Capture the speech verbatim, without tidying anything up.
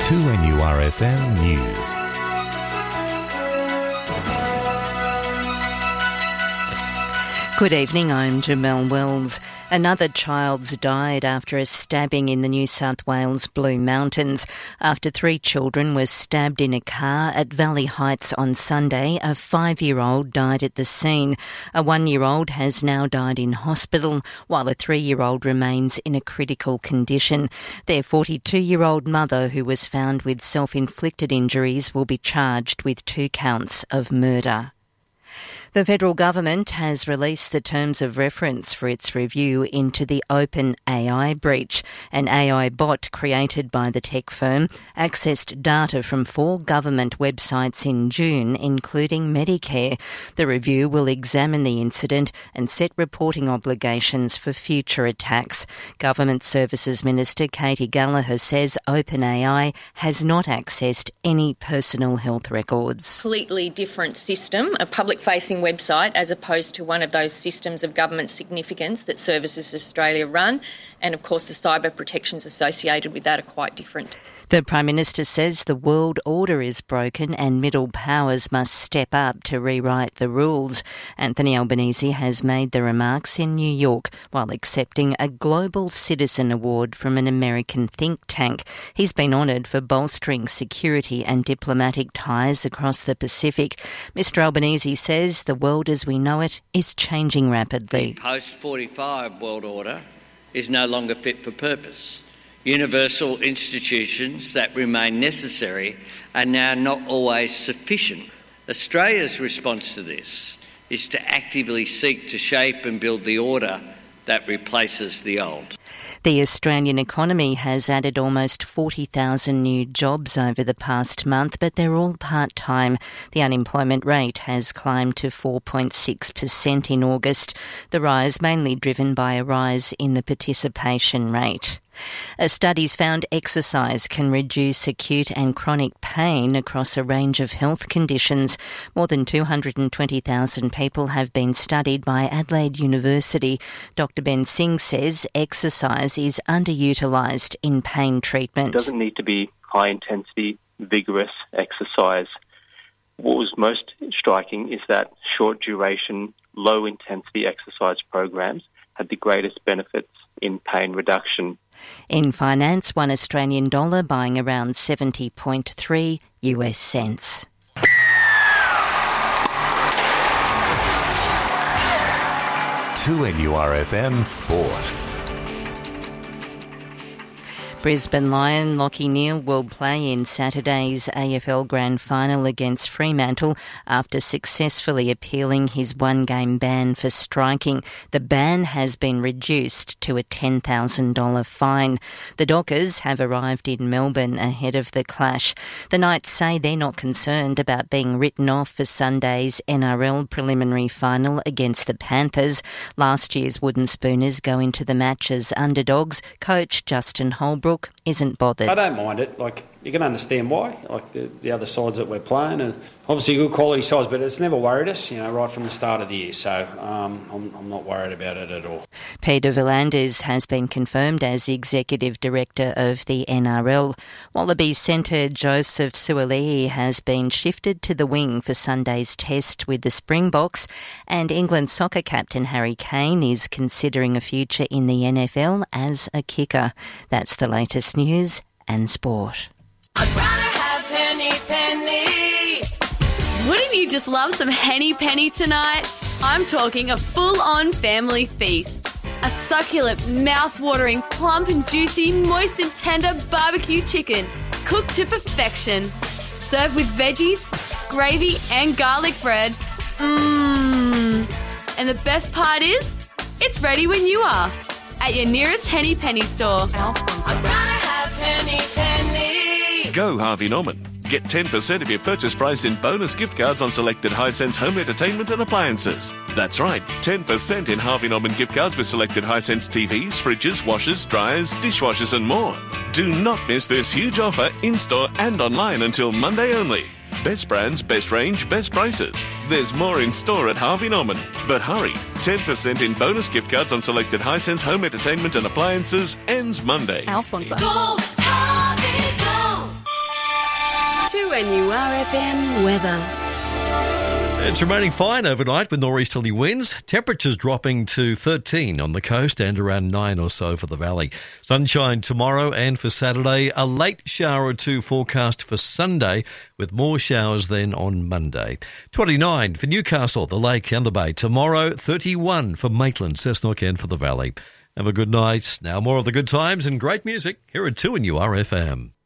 two N U R F M News. Good evening, I'm Jamelle Wells. Another child's died after a stabbing in the New South Wales Blue Mountains. After three children were stabbed in a car at Valley Heights on Sunday, a five-year-old died at the scene. A one-year-old has now died in hospital, while a three-year-old remains in a critical condition. Their forty-two-year-old mother, who was found with self-inflicted injuries, will be charged with two counts of murder. The federal government has released the terms of reference for its review into the OpenAI breach. An A I bot created by the tech firm accessed data from four government websites in June, including Medicare. The review will examine the incident and set reporting obligations for future attacks. Government Services Minister Katie Gallagher says OpenAI has not accessed any personal health records. Completely different system, a public-facing website, as opposed to one of those systems of government significance that Services Australia run, and of course the cyber protections associated with that are quite different. The Prime Minister says the world order is broken and middle powers must step up to rewrite the rules. Anthony Albanese has made the remarks in New York while accepting a Global Citizen Award from an American think tank. He's been honoured for bolstering security and diplomatic ties across the Pacific. Mister Albanese says the world as we know it is changing rapidly. The post forty-five world order is no longer fit for purpose. Universal institutions that remain necessary are now not always sufficient. Australia's response to this is to actively seek to shape and build the order that replaces the old. The Australian economy has added almost forty thousand new jobs over the past month, but they're all part-time. The unemployment rate has climbed to four point six percent in August, the rise mainly driven by a rise in the participation rate. A study's found exercise can reduce acute and chronic pain across a range of health conditions. More than two hundred twenty thousand people have been studied by Adelaide University. Doctor Ben Singh says exercise is underutilised in pain treatment. It doesn't need to be high-intensity, vigorous exercise. What was most striking is that short-duration, low-intensity exercise programs had the greatest benefits in pain reduction. In finance, one Australian dollar buying around seventy point three US cents. two N U R F M Sport. Brisbane Lion Lachie Neale will play in Saturday's A F L Grand Final against Fremantle after successfully appealing his one-game ban for striking. The ban has been reduced to a ten thousand dollars fine. The Dockers have arrived in Melbourne ahead of the clash. The Knights say they're not concerned about being written off for Sunday's N R L preliminary final against the Panthers. Last year's Wooden Spooners go into the match as underdogs. Coach Justin Holbrook isn't bothered. I don't mind it. Like, you can understand why. Like the, the other sides that we're playing, and obviously good quality sides, but it's never worried us, you know, right from the start of the year. So um, I'm, I'm not worried about it at all. Peter V'landers has been confirmed as the Executive Director of the N R L. Wallabies centre Joseph Suaalii has been shifted to the wing for Sunday's test with the Springboks, and England soccer captain Harry Kane is considering a future in the N F L as a kicker. That's the latest news and sport. I'd rather have Henny Penny. Wouldn't you just love some Henny Penny tonight? I'm talking a full-on family feast. A succulent, mouth-watering, plump and juicy, moist and tender barbecue chicken, cooked to perfection. Served with veggies, gravy and garlic bread. Mmm. And the best part is, it's ready when you are. At your nearest Henny Penny store. I'd rather have Henny Penny. Go Harvey Norman. Get ten percent of your purchase price in bonus gift cards on selected Hisense home entertainment and appliances. That's right, ten percent in Harvey Norman gift cards with selected Hisense T Vs, fridges, washers, dryers, dishwashers and more. Do not miss this huge offer in-store and online until Monday only. Best brands, best range, best prices. There's more in store at Harvey Norman. But hurry, ten percent in bonus gift cards on selected Hisense home entertainment and appliances ends Monday. Our sponsor. Go, Harvey, go. N U R F M weather. It's remaining fine overnight with nor'easterly winds. Temperatures dropping to thirteen on the coast and around nine or so for the valley. Sunshine tomorrow and for Saturday. A late shower or two forecast for Sunday with more showers then on Monday. twenty-nine for Newcastle, the Lake and the Bay. Tomorrow, thirty-one for Maitland, Cessnock and for the valley. Have a good night. Now more of the good times and great music here at two N U R F M.